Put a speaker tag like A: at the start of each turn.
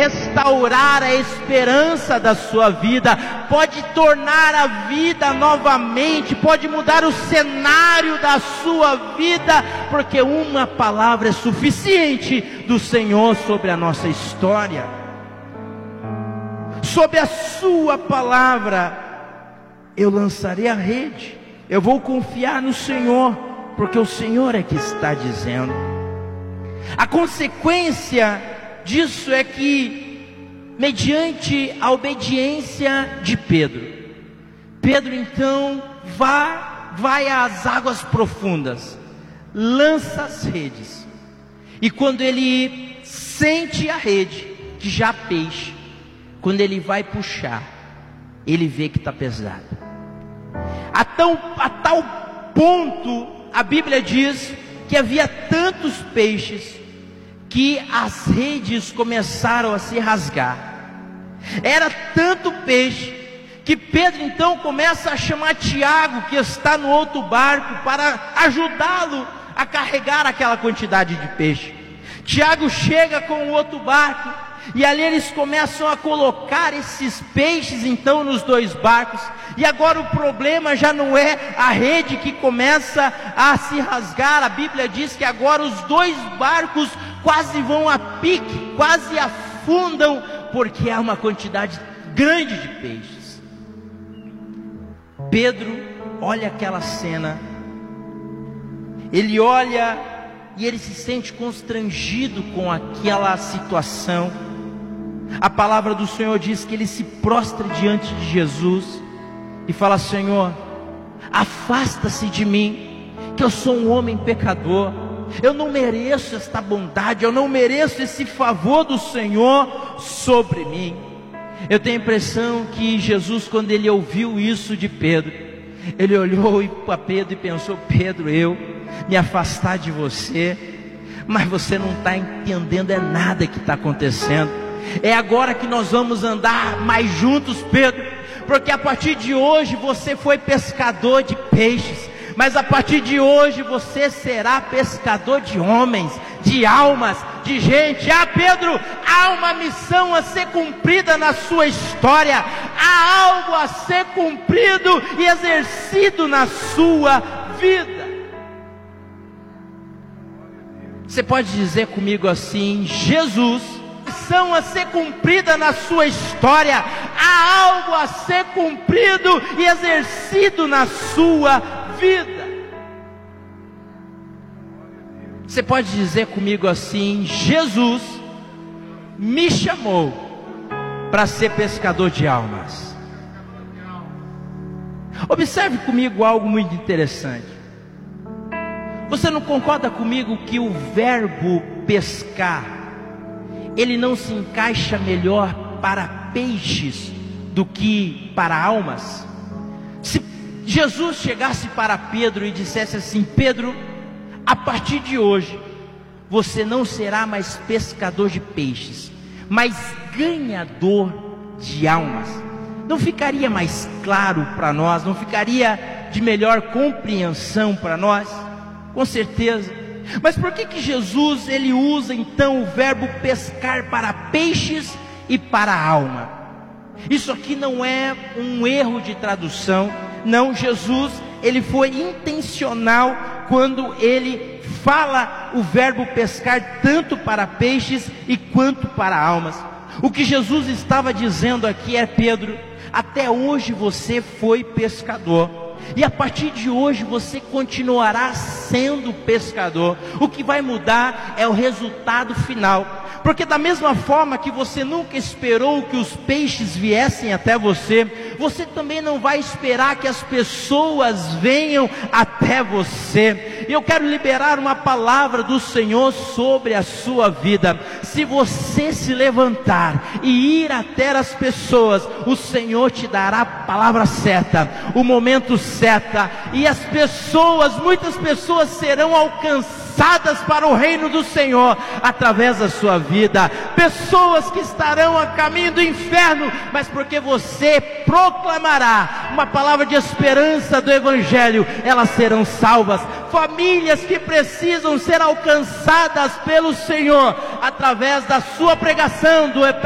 A: restaurar a esperança da sua vida, pode tornar a vida novamente, pode mudar o cenário da sua vida, porque uma palavra é suficiente do Senhor sobre a nossa história. Sob a sua palavra eu lançarei a rede. Eu vou confiar no Senhor, porque o Senhor é que está dizendo. A consequência disso é que, mediante a obediência de Pedro, então vai às águas profundas, lança as redes, e quando ele sente a rede, que já há peixe, quando ele vai puxar, ele vê que está pesado. A tal ponto, a Bíblia diz que havia tantos peixes que as redes começaram a se rasgar. Era tanto peixe que Pedro então começa a chamar Tiago, que está no outro barco, para ajudá-lo a carregar aquela quantidade de peixe. Tiago chega com o outro barco, e ali eles começam a colocar esses peixes então nos dois barcos. E agora o problema já não é a rede que começa a se rasgar. A Bíblia diz que agora os dois barcos quase vão a pique, quase afundam, porque há uma quantidade grande de peixes. Pedro olha aquela cena, ele olha e ele se sente constrangido com aquela situação. A palavra do Senhor diz que ele se prostra diante de Jesus e fala: Senhor, afasta-se de mim, que eu sou um homem pecador. Eu não mereço esta bondade, eu não mereço esse favor do Senhor sobre mim. Eu tenho a impressão que Jesus, quando ele ouviu isso de Pedro, ele olhou para Pedro e pensou: Pedro, eu me afastar de você, mas você não está entendendo é nada que está acontecendo. É agora que nós vamos andar mais juntos, Pedro, porque a partir de hoje você foi pescador de peixes, mas a partir de hoje você será pescador de homens, de almas, de gente. Pedro, há uma missão a ser cumprida na sua história, há algo a ser cumprido e exercido na sua vida. Você pode dizer comigo assim: Jesus, missão a ser cumprida na sua história, há algo a ser cumprido e exercido na sua vida. Você pode dizer comigo assim: Jesus me chamou para ser pescador de almas. Observe comigo algo muito interessante. Você não concorda comigo que o verbo pescar, ele não se encaixa melhor para peixes do que para almas? Se Jesus chegasse para Pedro e dissesse assim: Pedro, a partir de hoje você não será mais pescador de peixes, mas ganhador de almas, não ficaria mais claro para nós? Não ficaria de melhor compreensão para nós? Com certeza. Mas por que Jesus ele usa então o verbo pescar para peixes e para a alma? Isso aqui não é um erro de tradução. Não, Jesus ele foi intencional quando ele fala o verbo pescar tanto para peixes e quanto para almas. O que Jesus estava dizendo aqui é: Pedro, até hoje você foi pescador, e a partir de hoje você continuará sendo pescador. O que vai mudar é o resultado final. Porque da mesma forma que você nunca esperou que os peixes viessem até você, você também não vai esperar que as pessoas venham até você. E eu quero liberar uma palavra do Senhor sobre a sua vida. Se você se levantar e ir até as pessoas, o Senhor te dará a palavra certa, o momento certo, e as pessoas, muitas pessoas serão alcançadas para o reino do Senhor através da sua vida. Pessoas que estarão a caminho do inferno, mas porque você proclamará uma palavra de esperança do Evangelho, elas serão salvas. Famílias que precisam ser alcançadas pelo Senhor através da sua pregação, do